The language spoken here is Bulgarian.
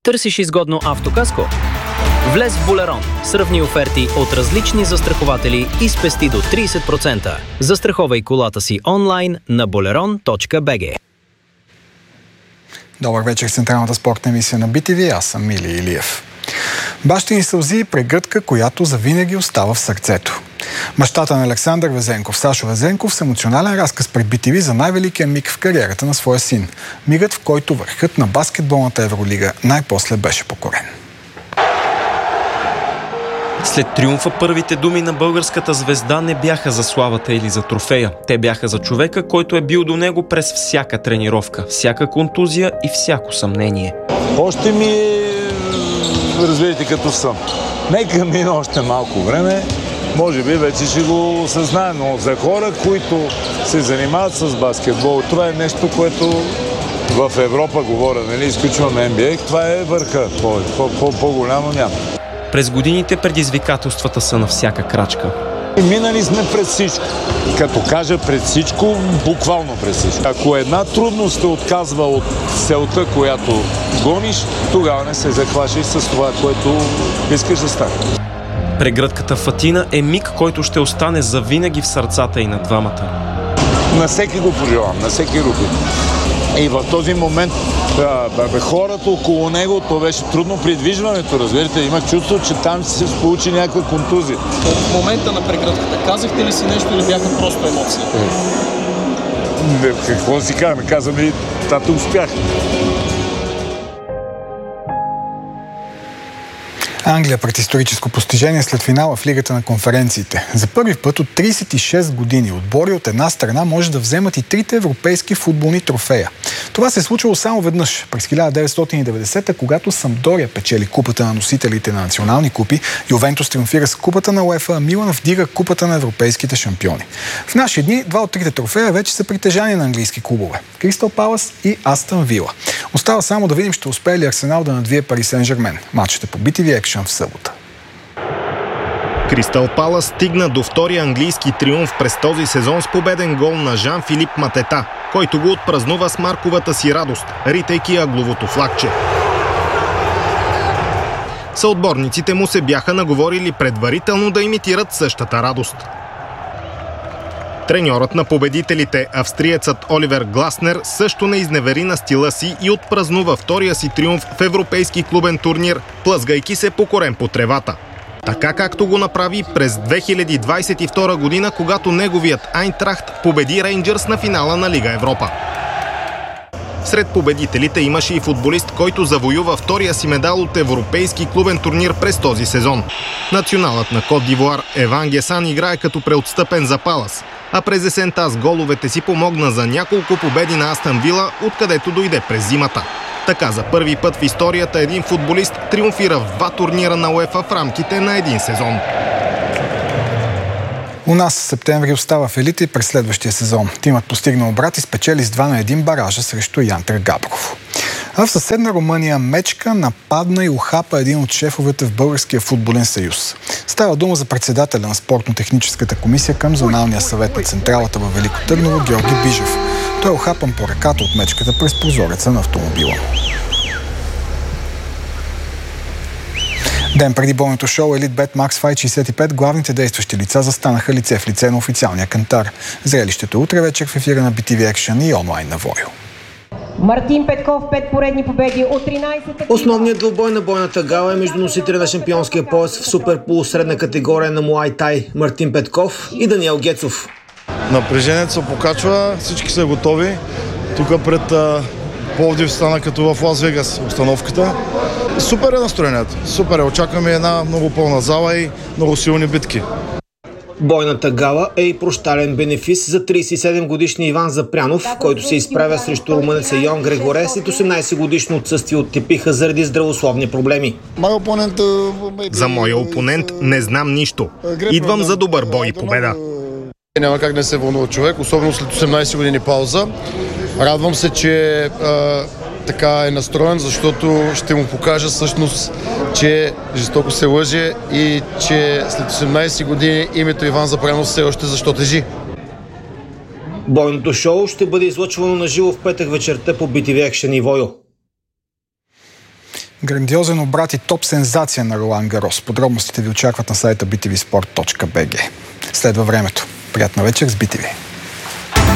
Търсиш изгодно автокаско? Влез в Болерон, сравни оферти от различни застрахователи и спести до 30%. Застраховай колата си онлайн на boleron.bg. Добър вечер, централната спортна емисия на BTV. Аз съм Мили Илиев. Бащини сълзи и прегръдка, която завинаги остава в сърцето. Бащата на Александър Везенков, Сашо Везенков, с емоционален разказ пред BTV за най-великия миг в кариерата на своя син. Мигът, в който върхът на баскетболната Евролига най-после беше покорен. След триумфа първите думи на българската звезда не бяха за славата или за трофея. Те бяха за човека, който е бил до него през всяка тренировка, всяка контузия и всяко съмнение. Още ми е, разберете, като съм. Нека мине още малко време, може би вече ще го осъзнаем, но за хора, които се занимават с баскетбол, това е нещо, което в Европа говоря, нали, изключваме NBA, това е върха, по-голямо няма. През годините предизвикателствата са на всяка крачка. Минали сме през всичко. Като кажа през всичко, буквално през всичко. Ако една трудност те отказва от целта, която гониш, тогава не се захващаш с това, което искаш да стане. Прегръдката в Атина е миг, който ще остане завинаги в сърцата и на двамата. На всеки го пожелавам, на всеки руки. И в този момент хората около него, то беше трудно придвижването, разбирате. Имах чувство, че там се получи някаква контузия. В момента на прегръдката казахте ли си нещо или бяха просто емоции? Какво да си казваме? Казваме ли, тата успях. Англия пред историческо постижение след финала в Лигата на конференциите. За първи път от 36 години отбори от една страна може да вземат и трите европейски футболни трофея. Това се е случило само веднъж през 1990-та, когато Сампдория печели купата на носителите на национални купи, Ювентус триумфира с купата на УЕФА, а Милан вдига купата на европейските шампиони. В наши дни два от трите трофея вече са притежание на английски клубове – Кристал Палас и Астън Вила. Остава само да видим, ще успее ли Арсенал да надвие Пари Сен-Жермен. Матчът е по BTV Action в събота. Кристал Палас стигна до втория английски триумф през този сезон с победен гол на Жан-Филип Матета, който го отпразнува с марковата си радост, ритайки агловото флагче. Съотборниците му се бяха наговорили предварително да имитират същата радост. Треньорът на победителите, австриецът Оливер Гласнер, също не изневери на стила си и отпразнува втория си триумф в европейски клубен турнир, плъзгайки се по корем по тревата. Така както го направи през 2022 година, когато неговият Айнтрахт победи Рейнджърс на финала на Лига Европа. Сред победителите имаше и футболист, който завоюва втория си медал от европейски клубен турнир през този сезон. Националът на Кот д'Ивоар Еван Гесан играе като преотстъпен за Палас, а през есента с головете си помогна за няколко победи на Астън Вила, откъдето дойде през зимата. Така за първи път в историята един футболист триумфира в два турнира на УЕФА в рамките на един сезон. У нас в септември остава в елита и през следващия сезон. Тимът постигна обрат и спечели с 2-1 баража срещу Янтре Габрово. А в съседна Румъния Мечка нападна и ухапа един от шефовете в Българския футболен съюз. Става дума за председателя на спортно-техническата комисия към Зоналния съвет на централата във Велико Търново Георги Бижев. Той е ухапан по ръката от мечката през прозореца на автомобила. Ден преди бойното шоу Elite Bet Max Fight 65 главните действащи лица застанаха лице в лице на официалния кантар. Зрелището утре вечер в ефира на BTV Action и онлайн на Войо. Мартин Петков, 5 поредни победи от 13-та... Основният двубой на бойната гала е между носителя на шампионския пояс в суперпул средна категория на Муай Тай Мартин Петков и Даниел Гецов. Напрежението се покачва, всички са готови. Тук пред Пловдив стана като в Лас Вегас обстановката. Супер е настроението. Супер е. Очакваме една много пълна зала и много силни битки. Бойната гала е и прощален бенефис за 37-годишния Иван Запрянов, който се изправя срещу румънеца Йон Грегоре след 18-годишно отсъствие от тепиха заради здравословни проблеми. За моя опонент не знам нищо. Идвам за добър бой и победа. Няма как да се вълнува човек, особено след 18 години пауза. Радвам се, че така е настроен, защото ще му покажа всъщност, че жестоко се лъже и че след 18 години името Иван Запрянов все още защо тежи. Бойното шоу ще бъде излъчвано на живо в петък вечерта по BTV Action и Войо. Грандиозен обрат и топ сензация на Ролан Гарос. Подробностите ви очакват на сайта btvsport.bg. Следва времето. Приятна вечер с BTV.